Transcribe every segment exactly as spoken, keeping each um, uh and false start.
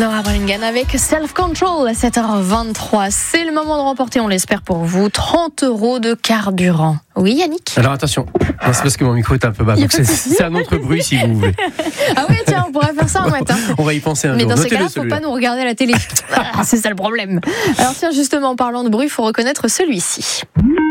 Nora Brulingen avec Self Control à sept heures vingt-trois. C'est le moment de remporter, on l'espère pour vous, trente euros de carburant. Oui, Yannick? Alors attention, non, c'est parce que mon micro est un peu bas, donc c'est, c'est un autre bruit si vous voulez. Ah oui, tiens, on pourrait faire ça un matin. On va y penser un Mais jour. dans ces Notez-le, cas-là, faut celui-là. pas nous regarder à la télé. Ah, c'est ça le problème. Alors tiens, justement, en parlant de bruit, il faut reconnaître celui-ci.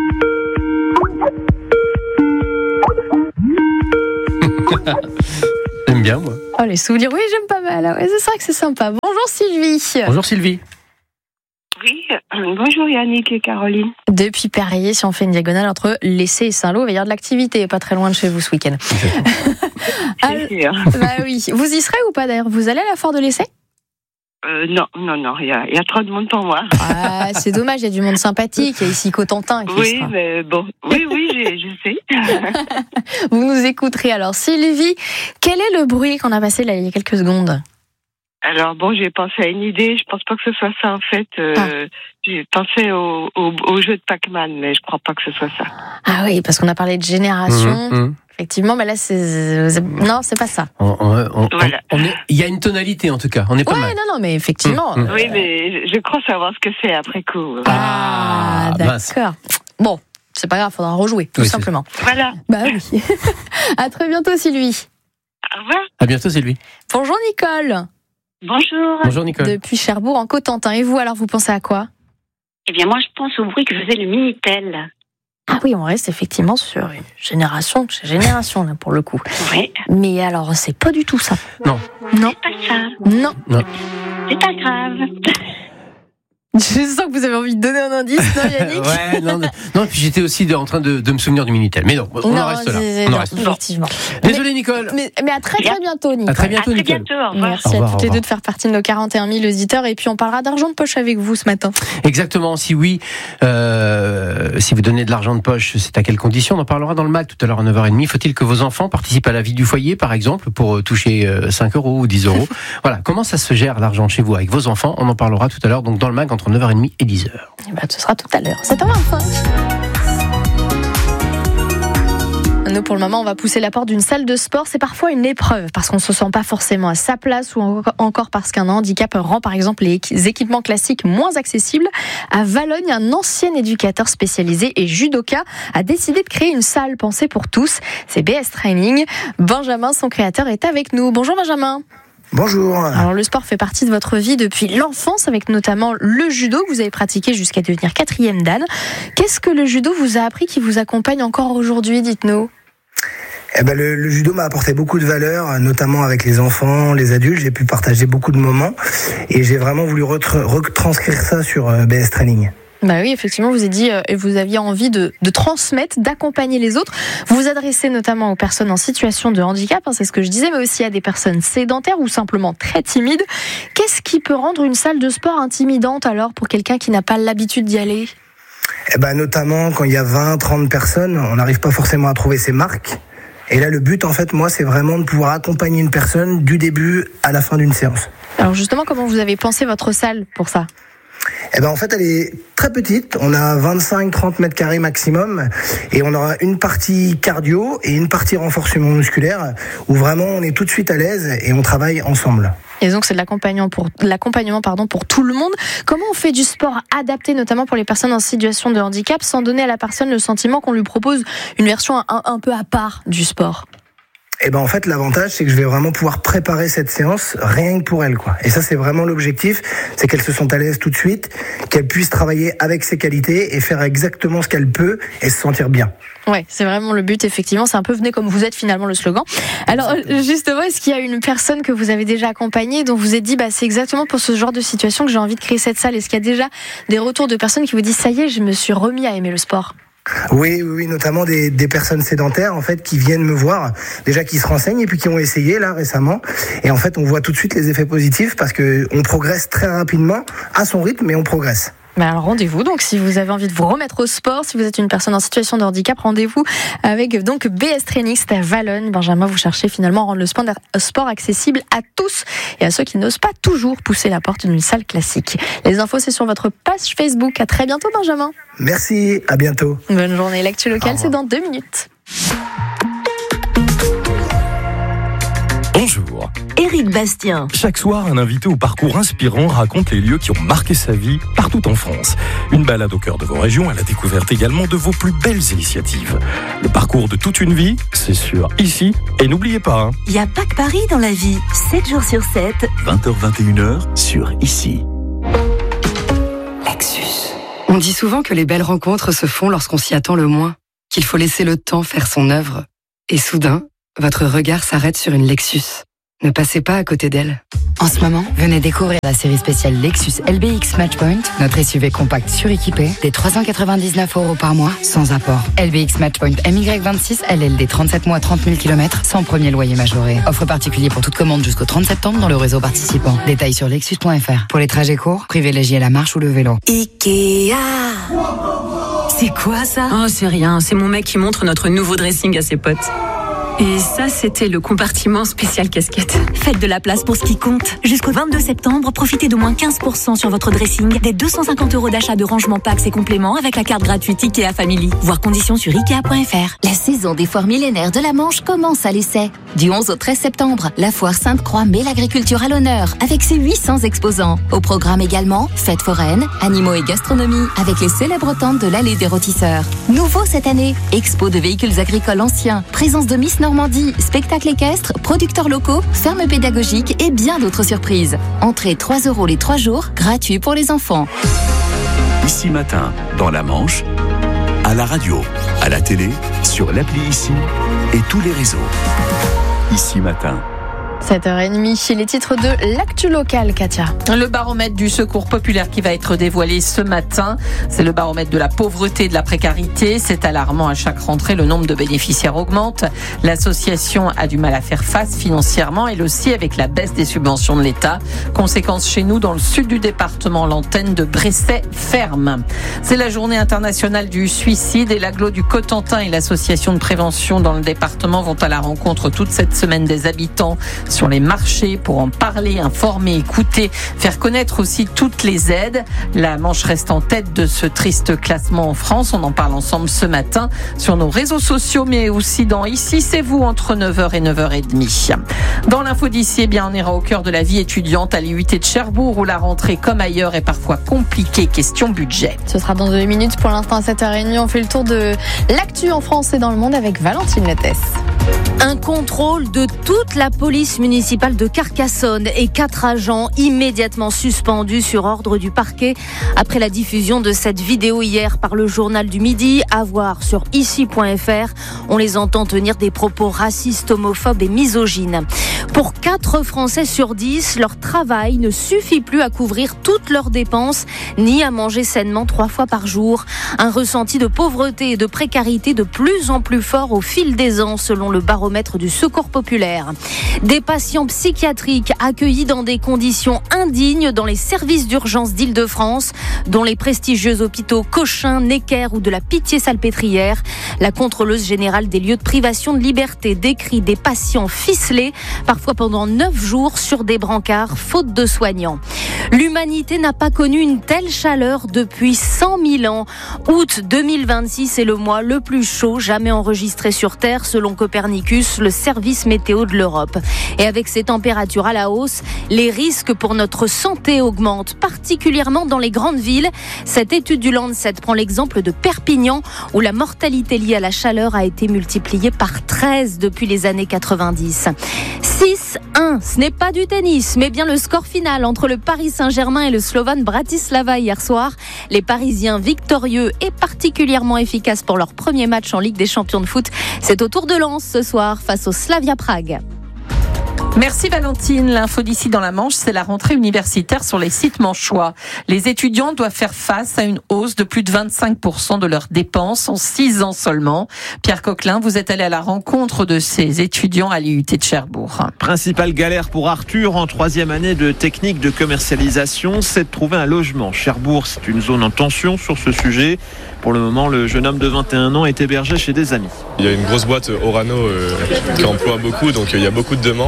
J'aime bien, moi. Oh, les souvenirs, oui, j'aime pas mal. Ah ouais, c'est vrai que c'est sympa. Bonjour Sylvie. Bonjour Sylvie. Oui, euh, bonjour Yannick et Caroline. Depuis Perrier, si on fait une diagonale entre Lessay et Saint-Lô, il va y avoir de l'activité, pas très loin de chez vous ce week-end. C'est sûr. Bah oui. Vous y serez ou pas d'ailleurs? Vous allez à la foire de Lessay? Euh, non, non, non, il y a, il y a trop de monde pour moi. Ah, c'est dommage, il y a du monde sympathique. Il y a ici Cotentin qui Oui, sera. mais bon, oui, oui, je, je sais. Vous nous écouterez alors. Sylvie, quel est le bruit qu'on a passé là il y a quelques secondes? Alors bon, j'ai pensé à une idée, je pense pas que ce soit ça en fait. Euh, Ah. J'ai pensé au, au, au jeu de Pac-Man, mais je crois pas que ce soit ça. Ah oui, parce qu'on a parlé de génération. Mmh, mmh. Effectivement, mais là, c'est... c'est- non, c'est pas ça. On- on- on- Voilà. on est- Il y a une tonalité en tout cas, on est pas Ouais, mal. non, non, mais effectivement. Mmh, mmh. euh, Oui, mais je, je crois savoir ce que c'est après coup. Ah, Ah, mince. d'accord. Bon, c'est pas grave, faudra rejouer, tout Oui, c'est- simplement. Voilà. Bah oui. À très bientôt, Sylvie. Au revoir. À bientôt Sylvie. Bonjour, Nicole. Bonjour. Bonjour Nicole. Depuis Cherbourg, en Cotentin. Et vous, alors, vous pensez à quoi? Eh bien, moi, je pense au bruit que faisait le Minitel. Ah oui, on reste effectivement sur une génération de chez génération, là, pour le coup. Oui, Mais alors, c'est pas du tout ça. Non. Non, pas ça. non. C'est pas grave. Je sens que vous avez envie de donner un indice, non, Yannick? Ouais, non, non, non, puis j'étais aussi de- en train de, de me souvenir du Minitel. Mais non, on non, en reste là. c'est- On en non, reste. effectivement. Désolé Nicole. Mais, mais à très très bientôt, Nicole. À très À bientôt très Nicole. bientôt. Au revoir. Merci Au revoir, à toutes au les revoir. deux de faire partie de nos quarante et un mille auditeurs. Et puis on parlera d'argent de poche avec vous ce matin. Exactement, si oui, euh, si vous donnez de l'argent de poche, c'est à quelles conditions? On en parlera dans le mag tout à l'heure à neuf heures trente. Faut-il que vos enfants participent à la vie du foyer, par exemple, pour euh, toucher euh, cinq euros ou dix euros? Voilà, comment ça se gère l'argent chez vous avec vos enfants? On en parlera tout à l'heure, donc dans le mag entre neuf heures trente et dix heures. Et ben, ce sera tout à l'heure. sept heures vingt-cinq. Nous, pour le moment, on va pousser la porte d'une salle de sport. C'est parfois une épreuve parce qu'on ne se sent pas forcément à sa place ou en- encore parce qu'un handicap rend, par exemple, les équ- équipements classiques moins accessibles. À Valogne, un ancien éducateur spécialisé et judoka a décidé de créer une salle pensée pour tous. C'est B S Training. Benjamin, son créateur, est avec nous. Bonjour Benjamin. Bonjour. Alors le sport fait partie de votre vie depuis l'enfance avec notamment le judo que vous avez pratiqué jusqu'à devenir quatrième dan. Qu'est-ce que le judo vous a appris qui vous accompagne encore aujourd'hui, dites-nous? Eh ben, le, le judo m'a apporté beaucoup de valeurs, notamment avec les enfants, les adultes. J'ai pu partager beaucoup de moments et j'ai vraiment voulu retra- retranscrire ça sur euh, B S Training. Bah oui, effectivement, vous avez dit euh, et vous aviez envie de, de transmettre, d'accompagner les autres. Vous vous adressez notamment aux personnes en situation de handicap, hein, c'est ce que je disais, mais aussi à des personnes sédentaires ou simplement très timides. Qu'est-ce qui peut rendre une salle de sport intimidante alors pour quelqu'un qui n'a pas l'habitude d'y aller? Eh ben, notamment quand il y a vingt, trente personnes, on n'arrive pas forcément à trouver ses marques. Et là, le but, en fait, moi, c'est vraiment de pouvoir accompagner une personne du début à la fin d'une séance. Alors justement, comment vous avez pensé votre salle pour ça? Eh ben, en fait, elle est très petite. On a vingt-cinq, trente mètres carrés maximum. Et on aura une partie cardio et une partie renforcement musculaire où vraiment on est tout de suite à l'aise et on travaille ensemble. Et donc c'est de l'accompagnement pour l'accompagnement pardon pour tout le monde. Comment on fait du sport adapté notamment pour les personnes en situation de handicap sans donner à la personne le sentiment qu'on lui propose une version un, un peu à part du sport? Et ben en fait l'avantage c'est que je vais vraiment pouvoir préparer cette séance rien que pour elle quoi. Et ça c'est vraiment l'objectif, c'est qu'elle se sente à l'aise tout de suite, qu'elle puisse travailler avec ses qualités et faire exactement ce qu'elle peut et se sentir bien. Ouais, c'est vraiment le but effectivement, c'est un peu venez comme vous êtes finalement le slogan. Alors justement, est-ce qu'il y a une personne que vous avez déjà accompagnée dont vous êtes dit bah c'est exactement pour ce genre de situation que j'ai envie de créer cette salle? Est-ce qu'il y a déjà des retours de personnes qui vous disent ça y est, je me suis remis à aimer le sport? Oui, oui, oui, notamment des, des personnes sédentaires en fait qui viennent me voir, déjà qui se renseignent et puis qui ont essayé là récemment. Et en fait, on voit tout de suite les effets positifs parce que on progresse très rapidement à son rythme, mais on progresse. Mais alors rendez-vous donc si vous avez envie de vous remettre au sport, si vous êtes une personne en situation de handicap, rendez-vous avec donc B S Training, c'est à Valogne. Benjamin, vous cherchez finalement à rendre le sport, sport accessible à tous et à ceux qui n'osent pas toujours pousser la porte d'une salle classique. Les infos c'est sur votre page Facebook. À très bientôt Benjamin. Merci, à bientôt. Bonne journée. L'actu locale c'est dans deux minutes. Bonjour. Éric Bastien. Chaque soir, un invité au parcours inspirant raconte les lieux qui ont marqué sa vie partout en France. Une balade au cœur de vos régions à la découverte également de vos plus belles initiatives. Le parcours de toute une vie, c'est sûr, ici. Et n'oubliez pas, hein, Il n'y a pas que Paris dans la vie. sept jours sur sept. vingt heures vingt et une heures sur Ici. Lexus. On dit souvent que les belles rencontres se font lorsqu'on s'y attend le moins, qu'il faut laisser le temps faire son œuvre. Et soudain, votre regard s'arrête sur une Lexus. Ne passez pas à côté d'elle. En ce moment, venez découvrir la série spéciale Lexus L B X Matchpoint, notre S U V compact suréquipé, des trois cent quatre-vingt-dix-neuf euros par mois, sans apport. L B X Matchpoint M Y vingt-six, L L D trente-sept mois, trente mille kilomètres, sans premier loyer majoré. Offre particulier pour toute commande jusqu'au trente septembre dans le réseau participant. Détails sur lexus point f r. Pour les trajets courts, privilégiez la marche ou le vélo. Ikea. C'est quoi ça? Oh, c'est rien. C'est mon mec qui montre notre nouveau dressing à ses potes. Et ça, c'était le compartiment spécial casquette. Faites de la place pour ce qui compte. Jusqu'au vingt-deux septembre, profitez d'au moins quinze pour cent sur votre dressing, des deux cent cinquante euros d'achat de rangement packs et compléments avec la carte gratuite Ikea Family. Voir conditions sur ikea point f r. La saison des foires millénaires de la Manche commence à l'essai. Du onze au treize septembre, la foire Sainte-Croix met l'agriculture à l'honneur avec ses huit cents exposants. Au programme également, fêtes foraines, animaux et gastronomie avec les célèbres tentes de l'allée des rôtisseurs. Nouveau cette année, expo de véhicules agricoles anciens, présence de Miss Normandie, spectacles équestres, producteurs locaux, fermes pédagogiques et bien d'autres surprises. Entrée trois euros les trois jours, gratuit pour les enfants. Ici Matin, dans la Manche, à la radio, à la télé, sur l'appli Ici et tous les réseaux. Ici Matin. sept heures trente, chez les titres de l'actu local, Katia. Le baromètre du secours populaire qui va être dévoilé ce matin, c'est le baromètre de la pauvreté et de la précarité. C'est alarmant, à chaque rentrée, le nombre de bénéficiaires augmente. L'association a du mal à faire face financièrement, elle aussi avec la baisse des subventions de l'État. Conséquence chez nous, dans le sud du département, l'antenne de Bresset ferme. C'est la journée internationale du suicide et l'agglo du Cotentin et l'association de prévention dans le département vont à la rencontre toute cette semaine des habitants sur les marchés pour en parler, informer, écouter, faire connaître aussi toutes les aides. La Manche reste en tête de ce triste classement en France. On en parle ensemble ce matin sur nos réseaux sociaux, mais aussi dans Ici, c'est vous, entre neuf heures et neuf heures trente. Dans l'info d'ici, eh bien, on ira au cœur de la vie étudiante à l'I U T de Cherbourg, où la rentrée, comme ailleurs, est parfois compliquée. Question budget. Ce sera dans deux minutes. Pour l'instant, à sept heures trente, on fait le tour de l'actu en France et dans le monde avec Valentine Lettès. Un contrôle de toute la police municipale de Carcassonne et quatre agents immédiatement suspendus sur ordre du parquet après la diffusion de cette vidéo hier par le journal du Midi. À voir sur ici point f r. On les entend tenir des propos racistes, homophobes et misogynes. Pour quatre Français sur dix, leur travail ne suffit plus à couvrir toutes leurs dépenses ni à manger sainement trois fois par jour. Un ressenti de pauvreté et de précarité de plus en plus fort au fil des ans, selon le baromètre du Secours populaire. Des patients psychiatriques accueillis dans des conditions indignes dans les services d'urgence d'Île-de-France, dont les prestigieux hôpitaux Cochin, Necker ou de la Pitié-Salpêtrière. La contrôleuse générale des lieux de privation de liberté décrit des patients ficelés, parfois pendant neuf jours sur des brancards, faute de soignants. L'humanité n'a pas connu une telle chaleur depuis cent mille ans. Août deux mille vingt-six est le mois le plus chaud jamais enregistré sur Terre, selon Copernicus, le service météo de l'Europe. Et avec ces températures à la hausse, les risques pour notre santé augmentent, particulièrement dans les grandes villes. Cette étude du Lancet prend l'exemple de Perpignan, où la mortalité liée à la chaleur a été multipliée par treize depuis les années quatre-vingt-dix. six un, ce n'est pas du tennis, mais bien le score final entre le Paris Saint-Germain et le Slovan Bratislava hier soir. Les Parisiens victorieux et particulièrement efficaces pour leur premier match en Ligue des Champions de foot. C'est au tour de Lens ce soir face au Slavia Prague. Merci Valentine. L'info d'ici dans la Manche, c'est la rentrée universitaire sur les sites manchois. Les étudiants doivent faire face à une hausse de plus de vingt-cinq pour cent de leurs dépenses en six ans seulement. Pierre Coquelin, vous êtes allé à la rencontre de ces étudiants à l'I U T de Cherbourg. Principale galère pour Arthur en troisième année de technique de commercialisation, c'est de trouver un logement. Cherbourg, c'est une zone en tension sur ce sujet. Pour le moment, le jeune homme de vingt et un ans est hébergé chez des amis. Il y a une grosse boîte Orano euh, qui emploie beaucoup, donc il y a beaucoup de demandes.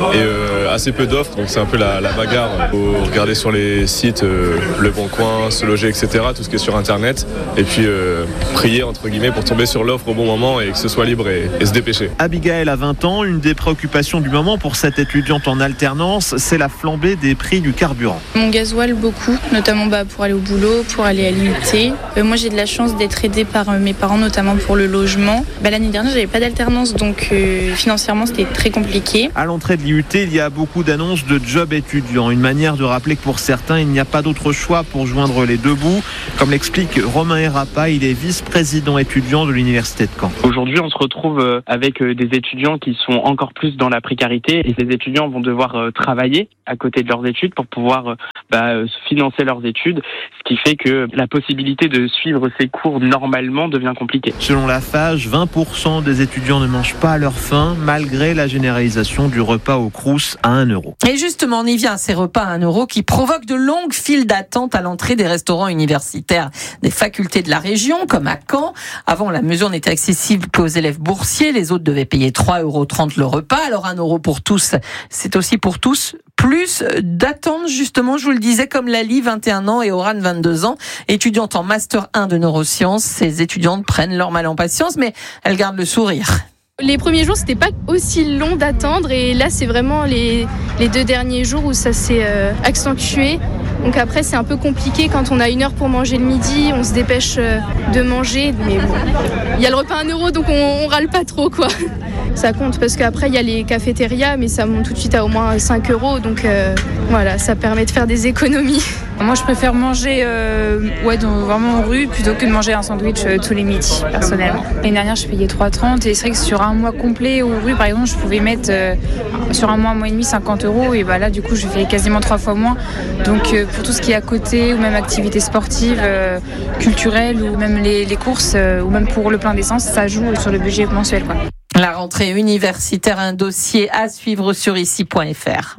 et euh, assez peu d'offres, donc c'est un peu la, la bagarre. Il faut regarder sur les sites, euh, Le Bon Coin, Se Loger, et cetera, tout ce qui est sur Internet, et puis euh, prier entre guillemets pour tomber sur l'offre au bon moment et que ce soit libre et, et se dépêcher. Abigail a vingt ans, une des préoccupations du moment pour cette étudiante en alternance, c'est la flambée des prix du carburant. Mon gasoil beaucoup, notamment bah, pour aller au boulot, pour aller à l'I U T. Euh, moi j'ai de la chance d'être aidée par euh, mes parents, notamment pour le logement. Bah, l'année dernière j'avais pas d'alternance, donc euh, financièrement c'était très compliqué. À l'entrée de l'I U T, il y a beaucoup d'annonces de jobs étudiants, une manière de rappeler que pour certains il n'y a pas d'autre choix pour joindre les deux bouts, comme l'explique Romain Herapa, il est vice-président étudiant de l'université de Caen. Aujourd'hui on se retrouve avec des étudiants qui sont encore plus dans la précarité et ces étudiants vont devoir travailler à côté de leurs études pour pouvoir bah, financer leurs études, ce qui fait que la possibilité de suivre ces cours normalement devient compliquée. Selon la Fage, vingt pour cent des étudiants ne mangent pas à leur faim malgré la généralisation du repas au Crous à un euro. Et justement, on y vient, ces repas à un euro qui provoquent de longues files d'attente à l'entrée des restaurants universitaires des facultés de la région, comme à Caen. Avant, la mesure n'était accessible qu'aux élèves boursiers. Les autres devaient payer trois euros trente le repas. Alors un euro pour tous, c'est aussi pour tous. Plus d'attente, justement, je vous le disais, comme Lali, vingt et un ans, et Oran, vingt-deux ans, étudiante en Master un de neurosciences. Ces étudiantes prennent leur mal en patience, mais elles gardent le sourire. Les premiers jours, c'était pas aussi long d'attendre, et là, c'est vraiment les, les deux derniers jours où ça s'est euh, accentué. Donc après, c'est un peu compliqué quand on a une heure pour manger le midi, on se dépêche euh, de manger, mais bon, il y a le repas à un euro, donc on, on râle pas trop, quoi. Ça compte parce qu'après, il y a les cafétérias, mais ça monte tout de suite à au moins cinq euros, donc euh, voilà, ça permet de faire des économies. Moi, je préfère manger euh, ouais, donc, vraiment en rue plutôt que de manger un sandwich euh, tous les midis, personnellement. L'année dernière, je payais trois euros trente et c'est vrai que sur un mois complet aux rues, par exemple, je pouvais mettre euh, sur un mois, un mois et demi, cinquante euros, et bah, là, du coup, je fais quasiment trois fois moins. Donc, euh, pour tout ce qui est à côté, ou même activités sportives, euh, culturelles, ou même les, les courses, euh, ou même pour le plein d'essence, ça joue sur le budget mensuel, quoi. La rentrée universitaire, un dossier à suivre sur ici point f r.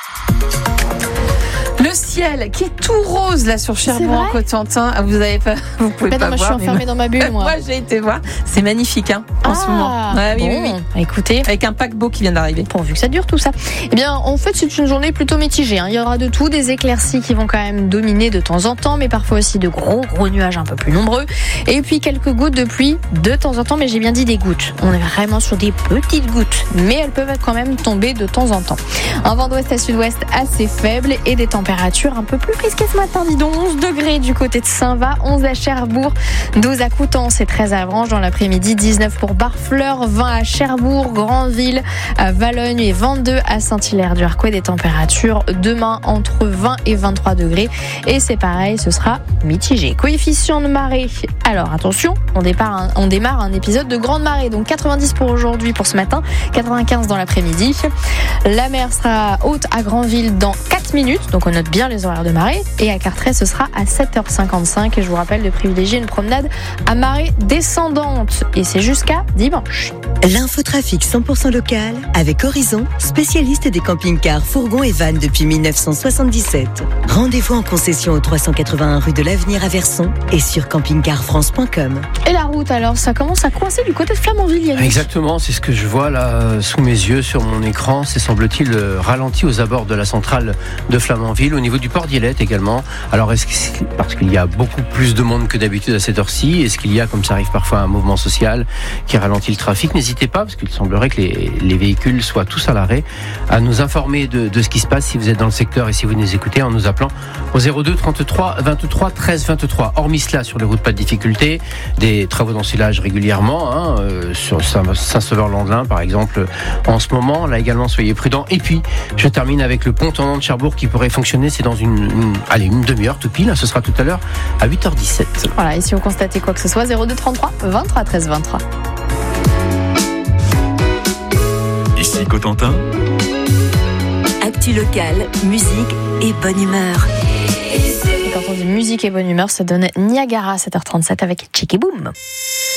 Le ciel qui est tout rose là sur Cherbourg en Cotentin. Vous avez pas, vous pouvez bah pas non, moi, voir. Je suis enfermée mais... dans ma bulle, moi. moi, j'ai été voir. C'est magnifique, hein, en ah, ce moment. Ouais, oui, bon, oui, oui. Écoutez, avec un paquebot qui vient d'arriver. Pourvu que ça dure tout ça. Eh bien, en fait, c'est une journée plutôt mitigée. Hein. Il y aura de tout, des éclaircies qui vont quand même dominer de temps en temps, mais parfois aussi de gros gros nuages un peu plus nombreux. Et puis quelques gouttes de pluie de temps en temps, mais j'ai bien dit des gouttes. On est vraiment sur des petites gouttes, mais elles peuvent quand même tomber de temps en temps. Un vent d'ouest à sud-ouest assez faible et des températures un peu plus frisquées ce matin. Dis donc, onze degrés du côté de Saint-Va, onze à Cherbourg, douze à Coutances et treize à Avranches dans l'après-midi, dix-neuf pour Barfleur, vingt à Cherbourg, Grandville, à Valognes et vingt-deux à Saint-Hilaire-du-Harcouët. Des températures demain entre vingt et vingt-trois degrés. Et c'est pareil, ce sera mitigé. Coefficient de marée. Alors attention, on démarre un, on démarre un épisode de grande marée. Donc quatre-vingt-dix pour aujourd'hui, pour ce matin, quatre-vingt-quinze dans l'après-midi. La mer sera haute à Grandville dans quatre minutes. Donc on note bien les horaires de marée. Et à Carteret, ce sera à sept heures cinquante-cinq. Et je vous rappelle de privilégier une promenade à marée descendante. Et c'est jusqu'à dimanche. L'infotrafic cent pour cent local avec Horizon, spécialiste des camping-cars, fourgons et vannes depuis mille neuf cent soixante-dix-sept. Rendez-vous en concession au trois cent quatre-vingt-un rue de l'Avenir à Verson et sur camping car france point com. Et la route, alors, ça commence à coincer du côté de Flamanville, Yannick. Exactement, c'est ce que je vois là sous mes yeux sur mon écran. C'est semble-t-il ralenti aux abords de la centrale de Flamanville, au niveau du port d'Ilette également. Alors, est-ce que c'est parce qu'il y a beaucoup plus de monde que d'habitude à cette heure-ci? Est-ce qu'il y a, comme ça arrive parfois, un mouvement social qui ralentit le trafic? N'hésitez pas, parce qu'il semblerait que les, les véhicules soient tous à l'arrêt, à nous informer de, de ce qui se passe si vous êtes dans le secteur et si vous nous écoutez en nous appelant au zéro deux trente-trois vingt-trois treize vingt-trois. Hormis cela, sur les routes, pas de difficulté. Des travaux d'ensilage régulièrement, hein, euh, sur Saint-Sauveur-Landelin par exemple en ce moment. Là également, soyez prudents. Et puis, je termine avec le pont tournant de Cherbourg qui pourrait fonctionner. C'est dans une, une, allez, une demi-heure tout pile. Ce sera tout à l'heure à huit heures dix-sept. Voilà, et si vous constatez quoi que ce soit, zéro deux trente-trois vingt-trois treize vingt-trois. Ici Cotentin. Actu locale, musique et bonne humeur. Et quand on dit musique et bonne humeur, ça donne Niagara à sept heures trente-sept avec Chicky Boom.